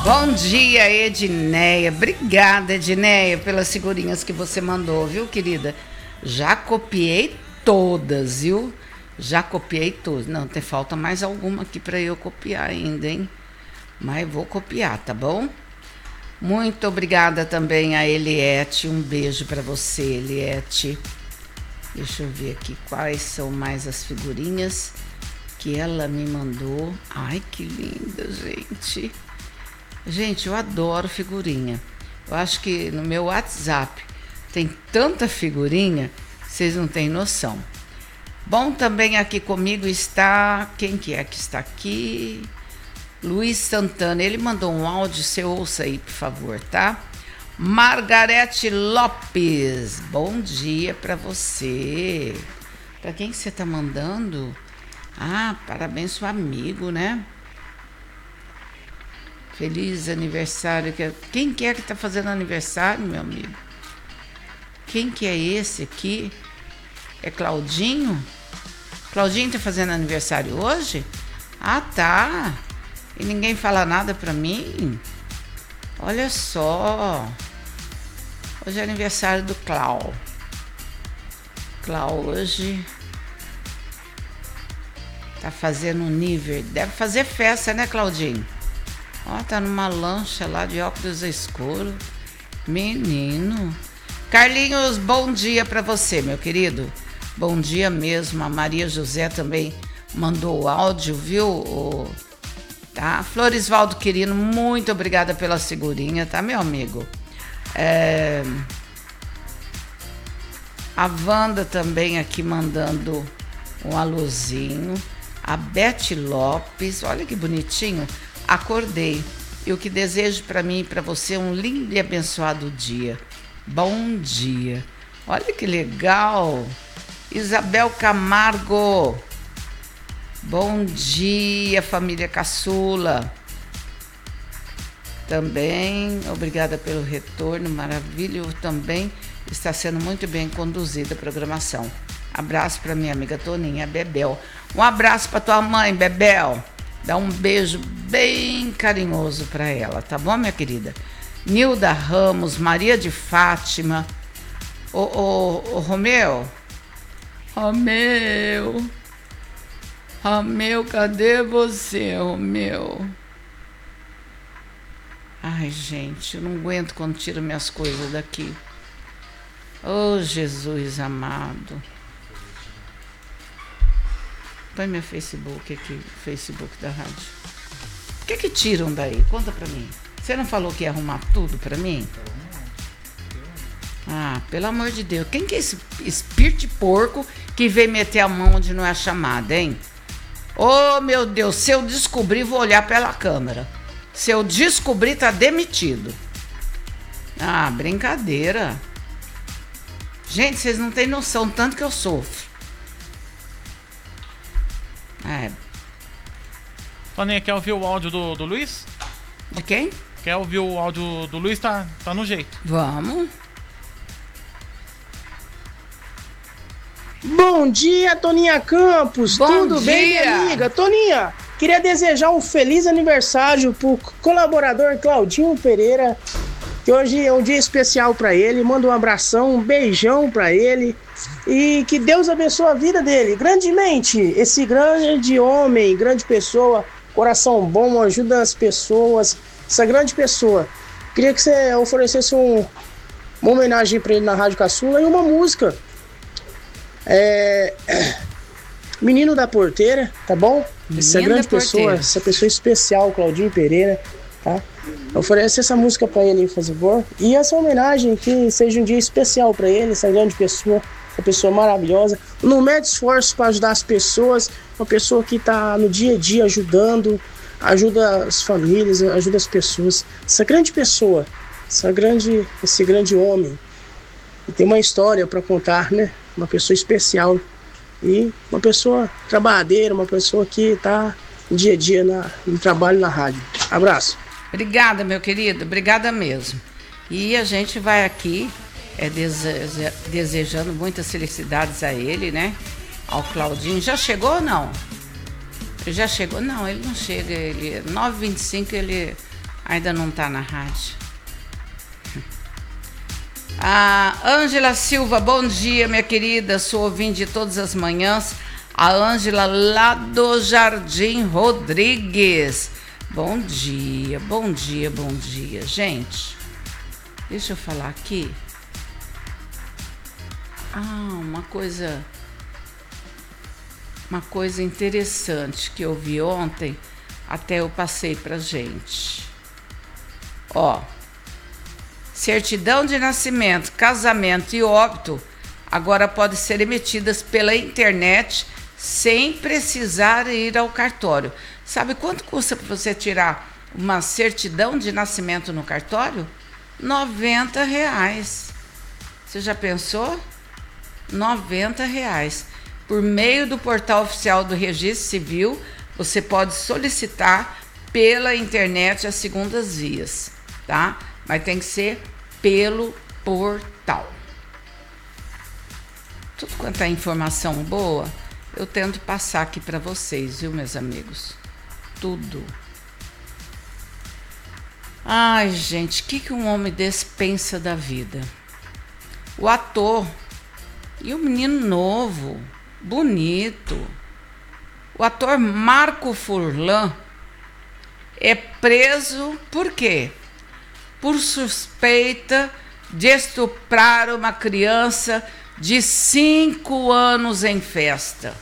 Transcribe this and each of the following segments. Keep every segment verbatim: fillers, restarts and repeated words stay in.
Bom dia, Edneia. Obrigada, Edneia, pelas figurinhas que você mandou, viu, querida? Já copiei todas, viu? Já copiei todas. Não, tem falta mais alguma aqui para eu copiar ainda, hein? Mas vou copiar, tá bom? Muito obrigada também a Eliette. Um beijo para você, Eliette. Deixa eu ver aqui quais são mais as figurinhas que ela me mandou. Ai, que linda, gente. Gente, eu adoro figurinha. Eu acho que no meu WhatsApp tem tanta figurinha, vocês não têm noção. Bom, também aqui comigo está... Quem que é que está aqui? Luiz Santana. Ele mandou um áudio, você ouça aí, por favor, tá? Margarete Lopes. Bom dia para você. Para quem que você tá mandando? Ah, parabéns, seu amigo, né? Feliz aniversário. Quem que é que tá fazendo aniversário, meu amigo? Quem que é esse aqui? É Claudinho? Claudinho tá fazendo aniversário hoje? Ah, tá. E ninguém fala nada pra mim? Olha só. Hoje é aniversário do Clau. Clau hoje tá fazendo um nível. Deve fazer festa, né, Claudinho? Ó, tá numa lancha lá de óculos escuros. Menino. Carlinhos, bom dia pra você, meu querido. Bom dia mesmo. A Maria José também mandou o áudio, viu? O, tá? Florisvaldo Quirino, muito obrigada pela figurinha, tá, meu amigo? É... A Wanda também aqui mandando um alôzinho. A Beth Lopes, olha que bonitinho. Acordei. E o que desejo para mim e para você é um lindo e abençoado dia. Bom dia. Olha que legal. Isabel Camargo. Bom dia, família Caçula. Também, obrigada pelo retorno, maravilha. Também está sendo muito bem conduzida a programação. Abraço para minha amiga Toninha Bebel. Um abraço para tua mãe, Bebel. Dá um beijo bem carinhoso para ela, tá bom, minha querida? Nilda Ramos, Maria de Fátima. Ô, ô, ô, Romeu. Romeu. Romeu, cadê você, Romeu? Ai, gente, eu não aguento quando tiro minhas coisas daqui. Oh, Jesus amado. Põe meu Facebook aqui, Facebook da rádio. O que que tiram daí? Conta pra mim. Você não falou que ia arrumar tudo pra mim? Ah, pelo amor de Deus. Quem que é esse espírito porco que veio meter a mão onde não é chamada, hein? Oh, meu Deus, se eu descobrir, vou olhar pela câmera. Se eu descobrir, tá demitido. Ah, brincadeira. Gente, vocês não têm noção tanto que eu sofro. É. Toninha, quer ouvir o áudio do, do Luiz? De quem? Quer ouvir o áudio do Luiz? Tá, tá no jeito. Vamos. Bom dia, Toninha Campos. Bom Tudo dia. bem, minha amiga? Toninha, queria desejar um feliz aniversário pro colaborador Claudinho Pereira, que hoje é um dia especial para ele. Manda um abração, um beijão para ele e que Deus abençoe a vida dele grandemente. Esse grande homem, grande pessoa, coração bom, ajuda as pessoas, essa grande pessoa. Queria que você oferecesse um, uma homenagem para ele na Rádio Caçula e uma música. É... Menino da Porteira, tá bom? Menino essa grande da Porteira. pessoa, essa pessoa especial, Claudinho Pereira, tá? Oferece essa música pra ele, por favor. E essa homenagem, que seja um dia especial pra ele, essa grande pessoa, essa pessoa maravilhosa. Não mede esforço para ajudar as pessoas, uma pessoa que tá no dia a dia ajudando, ajuda as famílias, ajuda as pessoas. Essa grande pessoa, essa grande, esse grande homem, e tem uma história para contar, né? Uma pessoa especial e uma pessoa trabalhadeira, uma pessoa que tá no dia a dia na, no trabalho na rádio. Abraço. Obrigada, meu querido, obrigada mesmo. E a gente vai aqui é, deseja, desejando muitas felicidades a ele, né? Ao Claudinho. Já chegou ou não? Ele já chegou? Não, ele não chega. Ele, nove e vinte e cinco ele Ainda não tá na rádio. A Ângela Silva, bom dia, minha querida. Sou ouvinte de todas as manhãs. A Ângela lá do Jardim Rodrigues. Bom dia, bom dia, bom dia. Gente, deixa eu falar aqui. Ah, uma coisa... Uma coisa interessante que eu vi ontem, até eu passei pra gente. Ó, certidão de nascimento, casamento e óbito agora podem ser emitidas pela internet sem precisar ir ao cartório. Sabe quanto custa para você tirar uma certidão de nascimento no cartório? noventa reais. Você já pensou? noventa reais. Por meio do portal oficial do Registro Civil, você pode solicitar pela internet as segundas vias, tá? Mas tem que ser pelo portal. Tudo quanto é informação boa, eu tento passar aqui para vocês, viu, meus amigos? Tudo. Ai, gente, o que, que um homem desse pensa da vida? O ator e o menino novo, bonito, o ator Marco Furlan é preso por quê? Por suspeita de estuprar uma criança de cinco anos em festa.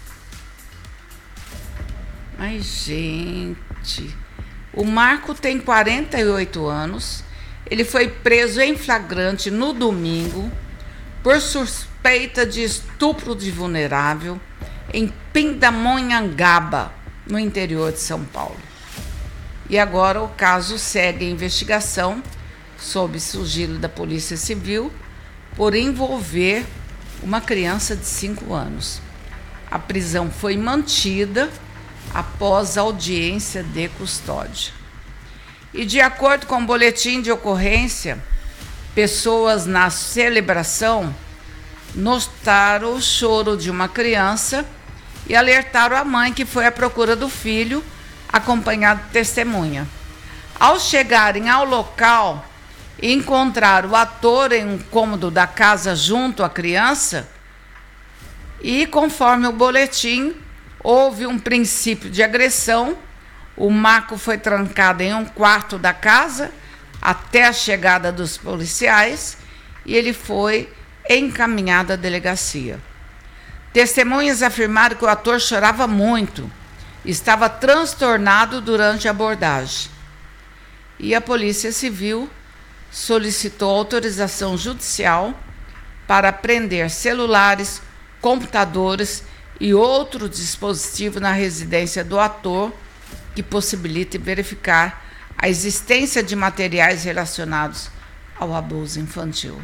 Ai, gente, o Marco tem quarenta e oito anos, ele foi preso em flagrante no domingo por suspeita de estupro de vulnerável em Pindamonhangaba, no interior de São Paulo. E agora o caso segue a investigação sob sigilo da Polícia Civil por envolver uma criança de cinco anos. A prisão foi mantida após audiência de custódia. E de acordo com o boletim de ocorrência, pessoas na celebração notaram o choro de uma criança e alertaram a mãe que foi à procura do filho, acompanhado de testemunha. Ao chegarem ao local e encontraram o ator em um cômodo da casa junto à criança, e conforme o boletim, houve um princípio de agressão. O Marco foi trancado em um quarto da casa até a chegada dos policiais e ele foi encaminhado à delegacia. Testemunhas afirmaram que o ator chorava muito, estava transtornado durante a abordagem. E a Polícia Civil solicitou autorização judicial para apreender celulares, computadores e outro dispositivo na residência do ator que possibilite verificar a existência de materiais relacionados ao abuso infantil.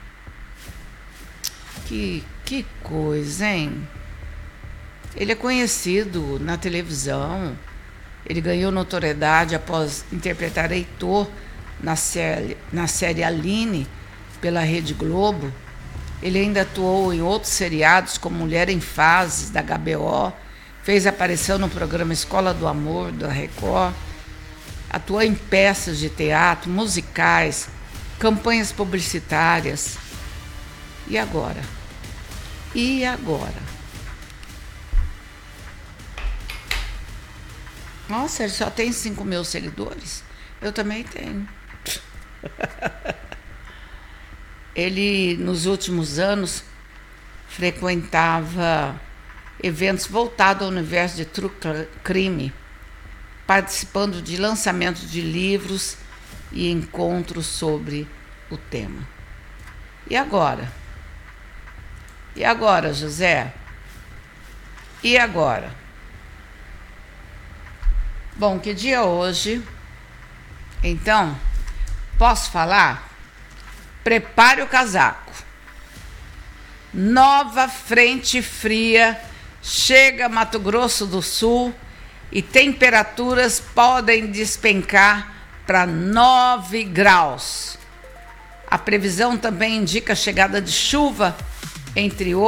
Que, que coisa, hein? Ele é conhecido na televisão, ele ganhou notoriedade após interpretar Heitor na série, na série Aline, pela Rede Globo. Ele ainda atuou em outros seriados, como Mulher em Fases, da H B O, fez aparição no programa Escola do Amor, da Record, atuou em peças de teatro, musicais, campanhas publicitárias. E agora? E agora? Nossa, ele só tem cinco mil seguidores? Eu também tenho. Ele, nos últimos anos, frequentava eventos voltados ao universo de true crime, participando de lançamentos de livros e encontros sobre o tema. E agora? E agora, José? E agora? Bom, que dia é hoje? Então, posso falar? Prepare o casaco. Nova frente fria chega a Mato Grosso do Sul e temperaturas podem despencar para nove graus. A previsão também indica a chegada de chuva entre